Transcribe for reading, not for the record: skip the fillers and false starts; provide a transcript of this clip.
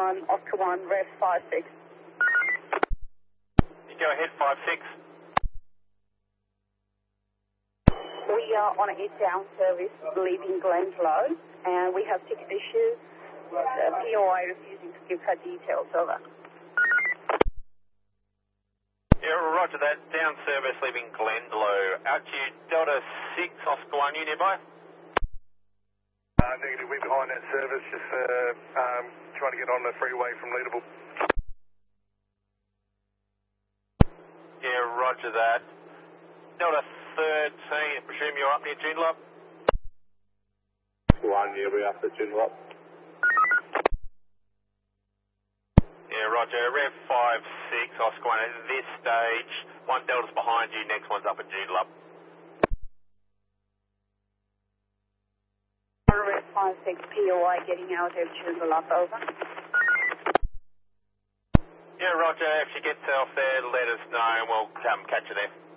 Oscar 1, Rev 56. You go ahead, 56. We are on a eastbound service leaving Glenslow, and we have 6 issues. The POI refusing to give her details. Over. Yeah, roger that. Down service leaving Glenslow. Altitude Delta 6, Oscar 1, you nearby? Negative, we're behind that service, just trying to get on the freeway from Leederville. Yeah, roger that. Delta 13, I presume you're up near Joondalup? 1, yeah, we're after Joondalup. Yeah, roger. Rev 56, Oscar 1. At this stage, one Delta's behind you, next one's up at Joondalup. Rev 56 POI getting out of Joondalup. Over. Yeah, roger. If you get yourself there, let us know and we'll catch you there.